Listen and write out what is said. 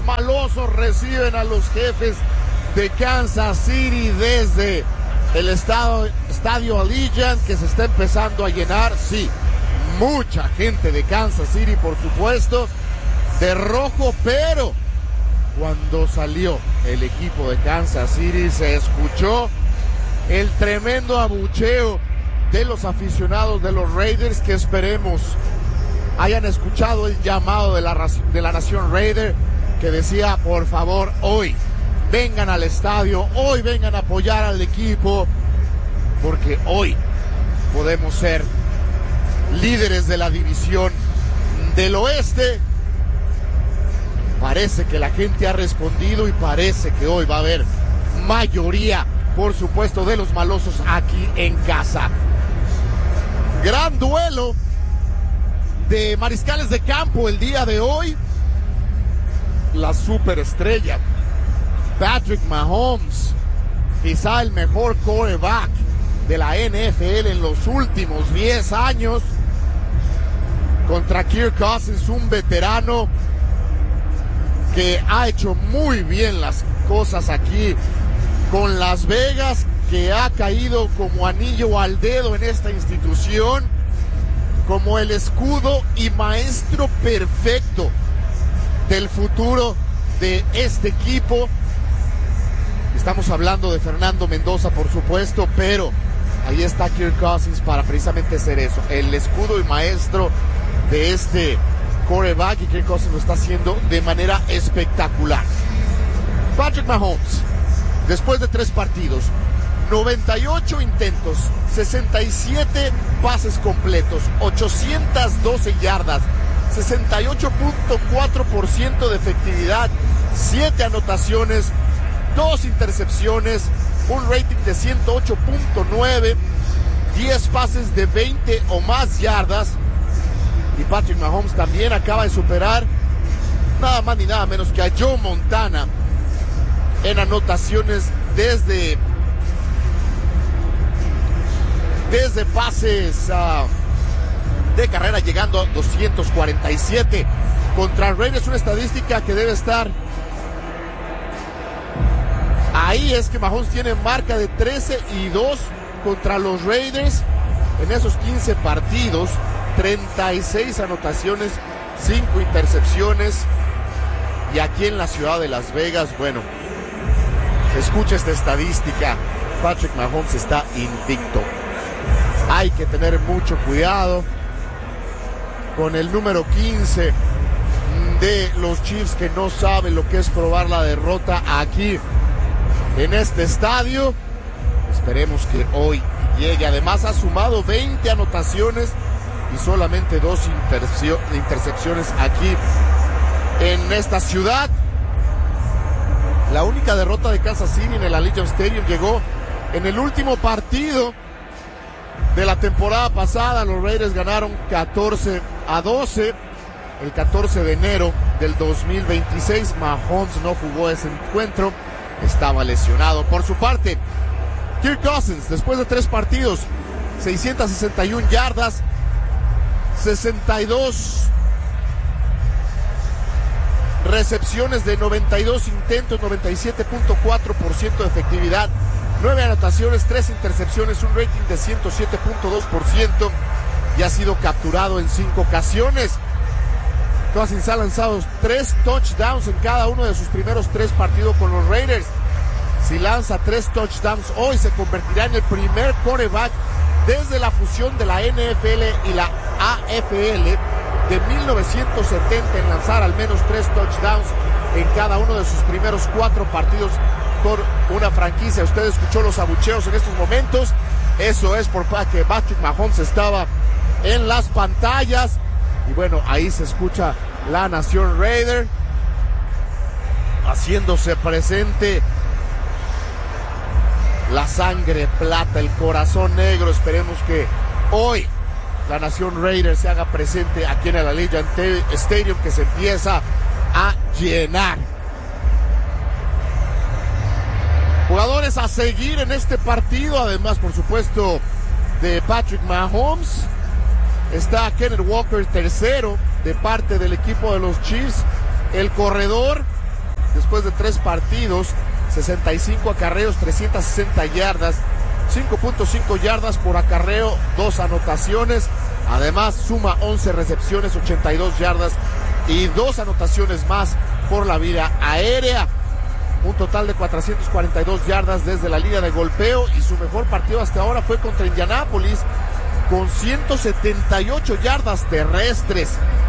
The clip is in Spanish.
malosos reciben a los jefes de Kansas City desde el estadio Allegiant, que se está empezando a llenar. Sí, mucha gente de Kansas City, por supuesto, de rojo, pero cuando salió el equipo de Kansas City se escuchó el tremendo abucheo de los aficionados de los Raiders, que esperemos hayan escuchado el llamado de la nación Raider, que decía: por favor, hoy vengan al estadio, hoy vengan a apoyar al equipo, porque hoy podemos ser líderes de la división del oeste. Parece que la gente ha respondido y parece que hoy va a haber mayoría, por supuesto, de los malosos aquí en casa. Gran duelo de mariscales de campo el día de hoy. La superestrella Patrick Mahomes, quizá el mejor quarterback de la NFL en los últimos 10 años, contra Kirk Cousins, un veterano que ha hecho muy bien las cosas aquí con Las Vegas, que ha caído como anillo al dedo en esta institución, como el escudo y maestro perfecto del futuro de este equipo. Estamos hablando de Fernando Mendoza, por supuesto, pero ahí está Kirk Cousins para precisamente ser eso, el escudo y maestro de este quarterback, y Kirk Cousins lo está haciendo de manera espectacular. Patrick Mahomes, después de 3 partidos, 98 intentos, 67 pases completos, 812 yardas, 68.4% de efectividad, 7 anotaciones, 2 intercepciones, un rating de 108.9, 10 pases de 20 o más yardas. Y Patrick Mahomes también acaba de superar nada más ni nada menos que a Joe Montana en anotaciones desde pases de carrera, llegando a 247 contra Raiders. Una estadística que debe estar ahí es que Mahomes tiene marca de 13-2 contra los Raiders en esos 15 partidos, 36 anotaciones, 5 intercepciones. Y aquí en la ciudad de Las Vegas, bueno, escucha esta estadística: Patrick Mahomes está invicto. Hay que tener mucho cuidado con el número 15 de los Chiefs, que no sabe lo que es probar la derrota aquí en este estadio. Esperemos que hoy llegue. Además, ha sumado 20 anotaciones y solamente 2 intercepciones aquí en esta ciudad. La única derrota de Kansas City en el Allegiant Stadium llegó en el último partido de la temporada pasada. Los Raiders ganaron 14-12 el 14 de enero del 2026. Mahomes no jugó ese encuentro, estaba lesionado. Por su parte, Kirk Cousins, después de 3 partidos, 661 yardas, 62 recepciones de 92 intentos, 97.4% de efectividad, 9 anotaciones, 3 intercepciones, un rating de 107.2%, y ha sido capturado en 5 ocasiones. Cousins ha lanzado 3 touchdowns en cada uno de sus primeros 3 partidos con los Raiders. Si lanza 3 touchdowns hoy, se convertirá en el primer quarterback desde la fusión de la NFL y la AFL de 1970 en lanzar al menos 3 touchdowns en cada uno de sus primeros 4 partidos por una franquicia. Usted escuchó los abucheos en estos momentos. Eso es porque Patrick Mahomes estaba en las pantallas. Y bueno, ahí se escucha la nación Raider haciéndose presente. La sangre plata, el corazón negro. Esperemos que hoy la nación Raider se haga presente aquí en el Allegiant Stadium, que se empieza a llenar. Jugadores a seguir en este partido, además, por supuesto, de Patrick Mahomes. Está Kenneth Walker, tercero de parte del equipo de los Chiefs, el corredor después de 3 partidos, 65 acarreos, 360 yardas, 5.5 yardas por acarreo, 2 anotaciones. Además, suma 11 recepciones, 82 yardas y 2 anotaciones más por la vía aérea. Un total de 442 yardas desde la línea de golpeo, y su mejor partido hasta ahora fue contra Indianápolis con 178 yardas terrestres.